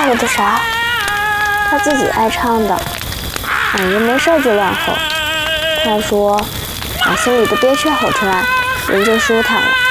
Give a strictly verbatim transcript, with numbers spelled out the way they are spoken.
吓我的啥？他自己爱唱的，感觉没事就乱吼。他说，把心里的憋屈吼出来，人就舒坦了。